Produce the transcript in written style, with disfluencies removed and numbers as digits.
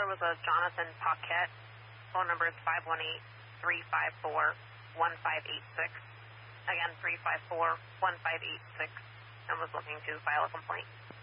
caller was a Jonathan Paquette. Phone number is 518-354-1586. Again, 354-1586, and was looking to file a complaint.